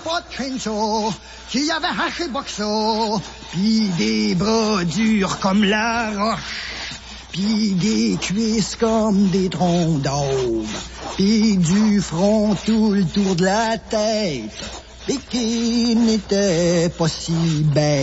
pas de crincho, qui avait haché boxo, pis des bras durs comme la roche, pis des cuisses comme des troncs d'aube, pis du front tout le tour de la tête, pis qui n'était pas si bête.